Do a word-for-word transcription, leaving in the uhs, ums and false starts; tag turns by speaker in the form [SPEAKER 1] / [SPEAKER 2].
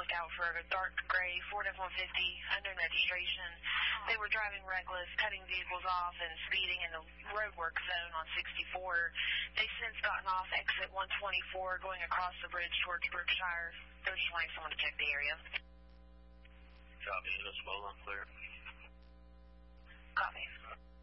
[SPEAKER 1] look out for a dark gray Ford F one fifty, unknown registration. They were driving reckless, cutting vehicles off, and speeding in the roadwork zone on sixty-four. They've since gotten off exit one twenty-four, going across the bridge towards Brookshire. They're just wanting someone to check the area.
[SPEAKER 2] Copy, this well, I'm clear.
[SPEAKER 1] Copy.